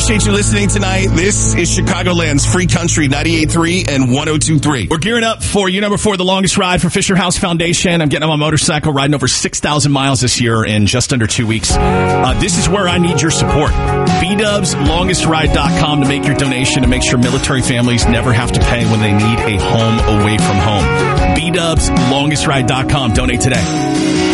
appreciate you listening tonight. This is Chicagoland's Free Country 98.3 and 102.3. We're gearing up for year number 4, the longest ride for Fisher House Foundation. I'm getting on my motorcycle, riding over 6,000 miles this year in just under 2 weeks. This is where I need your support. BDubsLongestRide.com to make your donation to make sure military families never have to pay when they need a home away from home. BDubsLongestRide.com. Donate today.